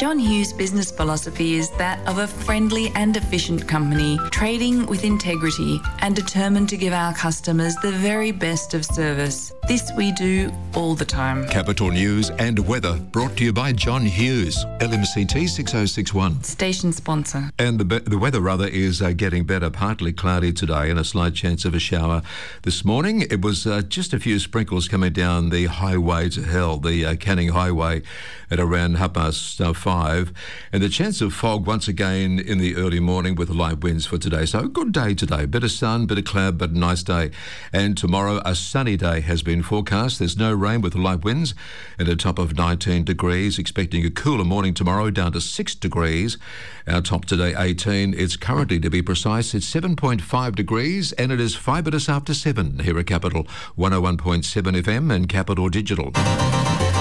John Hughes' business philosophy is that of a friendly and efficient company, trading with integrity and determined to give our customers the very best of service. This we do all the time. Capital News and weather brought to you by John Hughes, LMCT 6061. Station sponsor. And the weather is getting better, partly cloudy today and a slight chance of a shower this morning. It was just a few sprinkles coming down the highway to hell, the Canning Highway, at around 5:30. And the chance of fog once again in the early morning with light winds for today. So a good day today. Bit of sun, bit of cloud, but a nice day. And tomorrow a sunny day has been forecast. There's no rain with light winds at a top of 19 degrees. Expecting a cooler morning tomorrow down to 6 degrees. Our top today 18. It's currently, to be precise, it's 7.5 degrees and it is 5 minutes after 7 here at Capital 101.7 FM and Capital Digital.